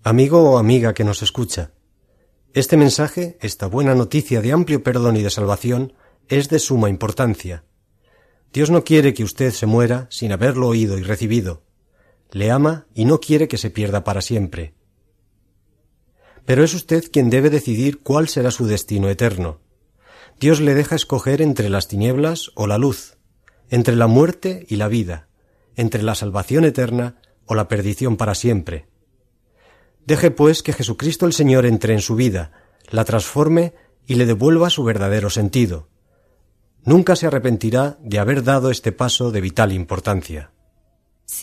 Amigo o amiga que nos escucha, este mensaje, esta buena noticia de amplio perdón y de salvación, es de suma importancia. Dios no quiere que usted se muera sin haberlo oído y recibido. Le ama y no quiere que se pierda para siempre. Pero es usted quien debe decidir cuál será su destino eterno. Dios le deja escoger entre las tinieblas o la luz, entre la muerte y la vida, entre la salvación eterna o la perdición para siempre. Deje, pues, que Jesucristo el Señor entre en su vida, la transforme y le devuelva su verdadero sentido. Nunca se arrepentirá de haber dado este paso de vital importancia.